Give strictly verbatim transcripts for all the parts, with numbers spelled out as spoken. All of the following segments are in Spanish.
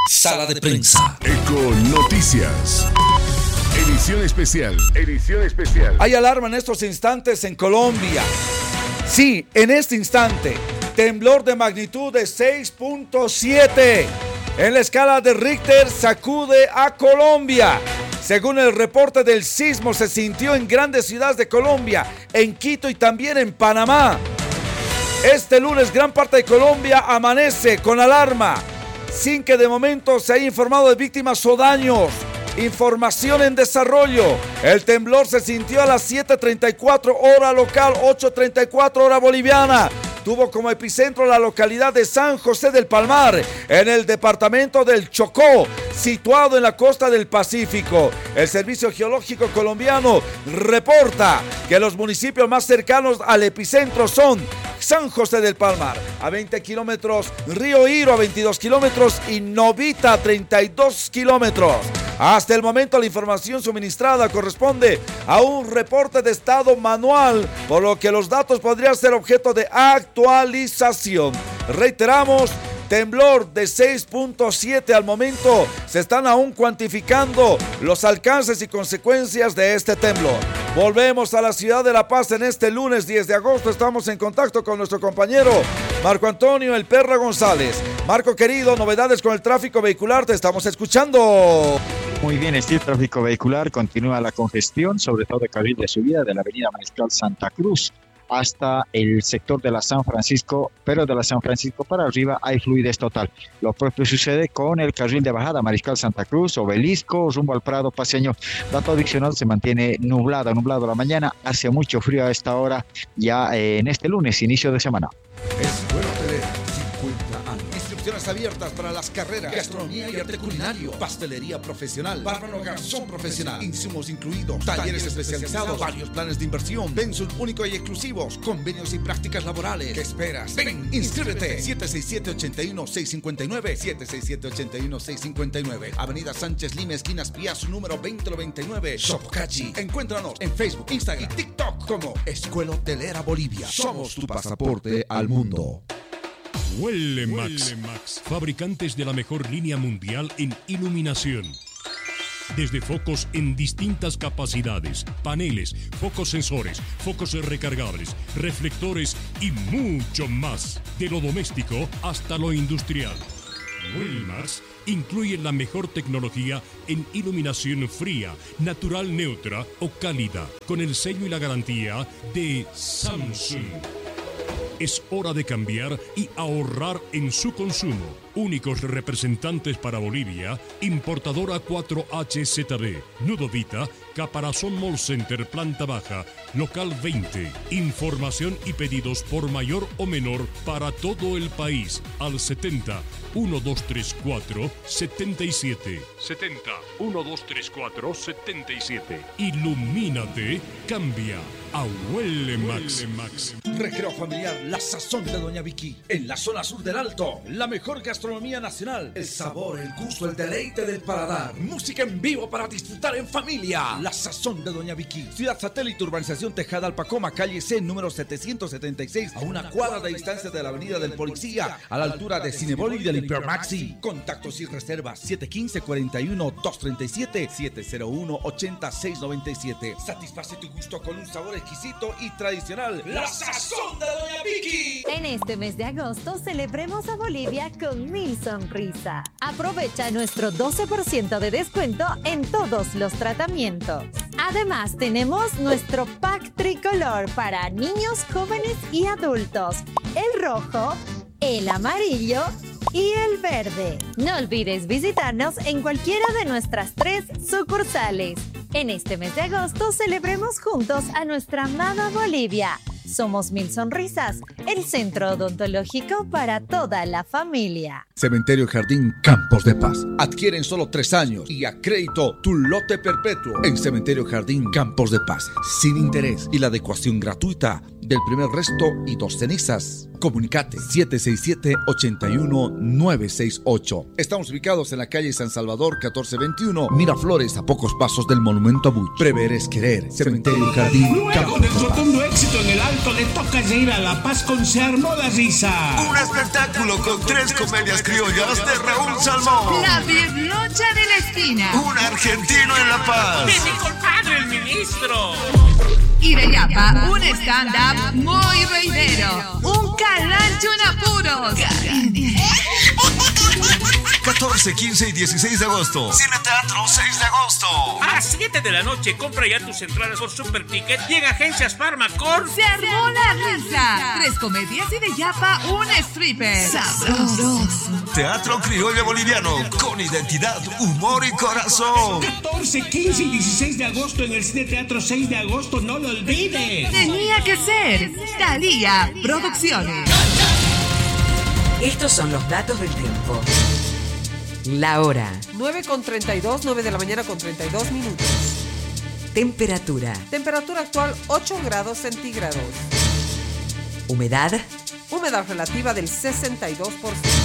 Sala de prensa. Eco Noticias. Edición especial. Edición especial. Hay alarma en estos instantes en Colombia. Sí, en este instante. Temblor de magnitud de seis punto siete. En la escala de Richter sacude a Colombia. Según el reporte del sismo, se sintió en grandes ciudades de Colombia, en Quito y también en Panamá. Este lunes gran parte de Colombia amanece con alarma, sin que de momento se haya informado de víctimas o daños. Información en desarrollo. El temblor se sintió a las siete treinta y cuatro hora local, ocho treinta y cuatro hora boliviana. Tuvo como epicentro la localidad de San José del Palmar, en el departamento del Chocó, situado en la costa del Pacífico. El Servicio Geológico Colombiano reporta que los municipios más cercanos al epicentro son San José del Palmar, a veinte kilómetros, Río Hiro a veintidós kilómetros y Novita a treinta y dos kilómetros. Hasta el momento la información suministrada corresponde a un reporte de estado manual, por lo que los datos podrían ser objeto de actualización. Reiteramos, temblor de seis punto siete al momento. Se están aún cuantificando los alcances y consecuencias de este temblor. Volvemos a la ciudad de La Paz en este lunes diez de agosto. Estamos en contacto con nuestro compañero Marco Antonio El Perra González. Marco querido, novedades con el tráfico vehicular, te estamos escuchando. Muy bien, este tráfico vehicular continúa la congestión, sobre todo el carril de subida de la avenida Mariscal Santa Cruz hasta el sector de la San Francisco, pero de la San Francisco para arriba hay fluidez total. Lo propio sucede con el carril de bajada Mariscal Santa Cruz, Obelisco, rumbo al Prado Paceño. Dato adicional, se mantiene nublado, nublado la mañana, hace mucho frío a esta hora, ya eh, en este lunes, inicio de semana. Es bueno tener cincuenta años. Inscripciones abiertas para las carreras gastronomía y arte culinario, pastelería profesional, bárbaro garzón profesional, insumos incluidos, talleres especializados, varios planes de inversión, pensos únicos y exclusivos, convenios y prácticas laborales. ¿Qué esperas? Ven, inscríbete. siete seis siete, ocho uno, seis cinco nueve, siete seis siete, ocho uno, seis cinco nueve, Avenida Sánchez Lima, esquina Piazza, número veinte noventa y nueve, Sopocachi. Encuéntranos en Facebook, Instagram y TikTok como Escuela Hotelera Bolivia. Somos tu pasaporte al mundo. Huele Max, fabricantes de la mejor línea mundial en iluminación. Desde focos en distintas capacidades, paneles, focos sensores, focos recargables, reflectores y mucho más. De lo doméstico hasta lo industrial. Wellmax incluye la mejor tecnología en iluminación fría, natural neutra o cálida, con el sello y la garantía de Samsung. Es hora de cambiar y ahorrar en su consumo. Únicos representantes para Bolivia, importadora cuatro H Z B, Nudovita, Caparazón Mall Center, planta baja, local veinte. Información y pedidos por mayor o menor para todo el país al setenta, uno dos tres cuatro, setenta y siete. setenta, uno dos tres cuatro, setenta y siete. Ilumínate, cambia a Huele Max. Recreo familiar, la sazón de Doña Vicky. En la zona sur del Alto, la mejor gastronomía nacional. El sabor, el gusto, el deleite del paladar. Música en vivo para disfrutar en familia. La sazón de Doña Vicky. Ciudad Satélite, urbanización Tejada Alpacoma, calle C, número setecientos setenta y seis, a una cuadra de distancia de la avenida del Policía, a la altura de Cinebol y del Hipermaxi. Contactos y reservas siete uno cinco, cuatro uno, dos tres siete, siete cero uno, ocho seis nueve siete. Satisface tu gusto con un sabor exquisito y tradicional. La sazón de Doña Vicky. En este mes de agosto celebremos a Bolivia con mil sonrisas. Aprovecha nuestro doce por ciento de descuento en todos los tratamientos. Además tenemos nuestro pack tricolor para niños, jóvenes y adultos. El rojo, el amarillo y el verde. No olvides visitarnos en cualquiera de nuestras tres sucursales. En este mes de agosto celebremos juntos a nuestra amada Bolivia. Somos Mil Sonrisas, el centro odontológico para toda la familia. Cementerio Jardín Campos de Paz. Adquiere en solo tres años y a crédito tu lote perpetuo en Cementerio Jardín Campos de Paz, sin interés y la adecuación gratuita del primer resto y dos cenizas. Comunicate siete seis siete, ocho uno nueve seis ocho. Estamos ubicados en la calle San Salvador catorce veintiuno, Miraflores, a pocos pasos del Monumento a Buch. Prever es querer. Cementerio Jardín. Luego del rotundo éxito en el Alto, le toca ir a La Paz con Se Armó la Risa. Un espectáculo con tres comedias criollas de Raúl Salmón. La Birlocha de la Esquina. Un argentino en La Paz. ¡De mi compadre, el ministro! Y de Yapa, un stand-up muy reidero. Un calancho en apuros. catorce, quince y dieciséis de agosto. Cine Teatro seis de agosto. A las siete de la noche, compra ya tus entradas por Super Ticket y en Agencias Farmacor. Se Armó la Risa. Tres comedias y de Yapa, un stripper. Sabroso. Teatro criollo boliviano con identidad, humor y corazón. catorce, quince y dieciséis de agosto en el Cine Teatro seis de agosto, no lo olvides. Tenía que ser Thalía Producciones. Estos son los datos del tiempo. La hora. nueve con treinta y dos, nueve de la mañana con treinta y dos minutos. Temperatura. Temperatura actual ocho grados centígrados. Humedad. Humedad relativa del sesenta y dos por ciento.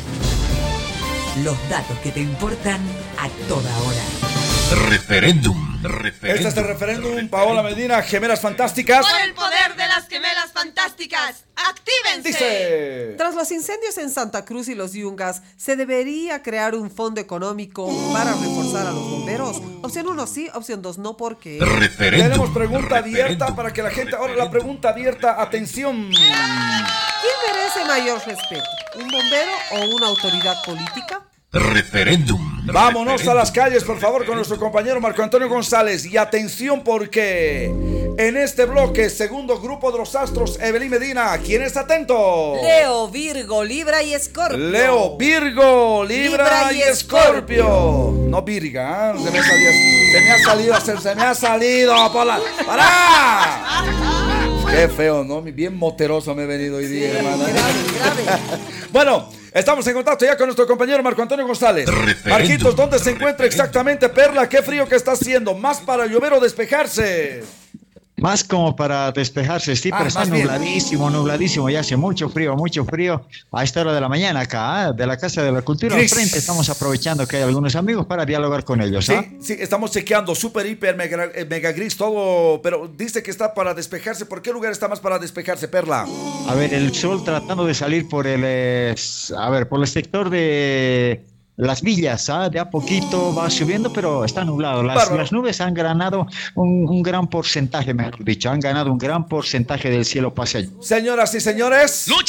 Los datos que te importan a toda hora. Referéndum. Referéndum. Este es el referéndum. Paola Medina, Gemelas Fantásticas. Por el poder de las Gemelas Fantásticas, ¡actívense! Dice: tras los incendios en Santa Cruz y los Yungas, ¿se debería crear un fondo económico para reforzar a los bomberos? Opción uno sí, opción dos no, ¿por qué? Referéndum. Tenemos pregunta Referéndum. abierta para que la gente... Ahora la pregunta abierta, atención. ¿Quién merece mayor respeto? ¿Un bombero o una autoridad política? Referéndum. Vámonos Referéndum. a las calles, por favor, con nuestro compañero Marco Antonio González. Y atención porque en este bloque, segundo grupo de los astros, Evelyn Medina, ¿quién está atento? Leo, Virgo, Libra y Escorpio. Leo, Virgo, Libra, Libra y y Escorpio. No Virga, ¿eh? se, me ha salido, se me ha salido, se, se me ha salido por la... ¡Para! Qué feo, ¿no? Bien moteroso me he venido hoy día, sí, hermana. Grave, grave. Bueno, estamos en contacto ya con nuestro compañero Marco Antonio González. Referéndum. Marquitos, ¿dónde se encuentra exactamente, Perla? ¿Qué frío que está haciendo? ¿Más para llover o despejarse? Más como para despejarse, sí, Ah, pero está más bien. nubladísimo, nubladísimo, ya hace mucho frío, mucho frío a esta hora de la mañana acá, ¿eh? De la Casa de la Cultura Gris. al frente, estamos aprovechando que hay algunos amigos para dialogar con ellos, ¿ah? Sí, sí, estamos chequeando, super, hiper, mega, eh, mega gris, todo, pero dice que está para despejarse. ¿Por qué lugar está más para despejarse, Perla? A ver, el sol tratando de salir por el, eh, a ver, por el sector de Las Villas, ¿ah? De a poquito va subiendo, pero está nublado. Las, las nubes han ganado un, un gran porcentaje, mejor dicho, han ganado un gran porcentaje del cielo paseño. Señoras y señores,